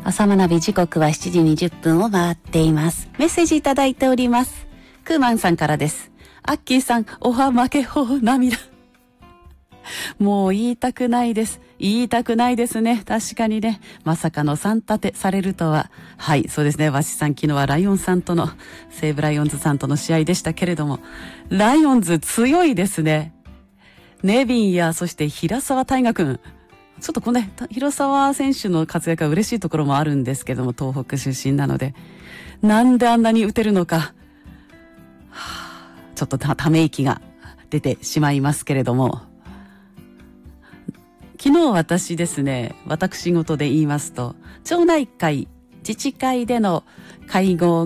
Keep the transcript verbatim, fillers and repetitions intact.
朝学び時刻はしちじにじゅっぷんを回っています。メッセージいただいております。クーマンさんからです。アッキーさん、おは負けほう涙。もう言いたくないです。言いたくないですね。確かにね。まさかのさん立てされるとは。はい、そうですね。わしさん、昨日はライオンさんとの、西武ライオンズさんとの試合でしたけれども、ライオンズ強いですね。ネビンや、そして平沢大河君。ちょっとこのね、広沢選手の活躍は嬉しいところもあるんですけども、東北出身なので、なんであんなに打てるのか、はあ、ちょっと た, ため息が出てしまいますけれども、昨日私ですね、私事で言いますと、町内会、自治会での会合